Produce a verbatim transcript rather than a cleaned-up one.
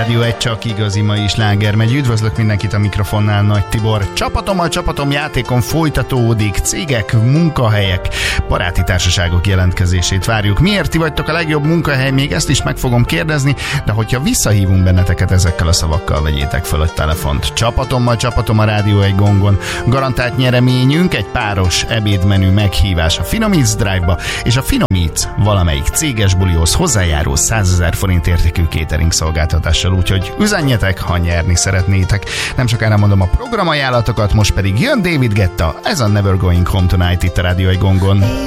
Rádió egy csak igazi mai sláger megy. Üdvözlök mindenkit a mikrofonnál, Nagy Tibor. Csapatommal csapatom játékon folytatódik. Cégek, munkahelyek, baráti társaságok jelentkezését várjuk. Miért ti vagytok a legjobb munkahely? Még ezt is meg fogom kérdezni, de hogyha visszahívunk benneteket ezekkel a szavakkal, vegyétek fel a telefont. Csapatommal csapatom a Rádió egy gongon. Garantált nyereményünk egy páros ebédmenü meghívás a Finomits Drive-ba, és a Finomits valamelyik céges bulihoz hozzájárul százezer forint értékű catering szolgáltatással, úgyhogy üzenjetek, ha nyerni szeretnétek. Nem sokára mondom a programajánlatokat, most pedig jön David Guetta, ez a Never Going Home Tonight itt a Rádió egy gongon.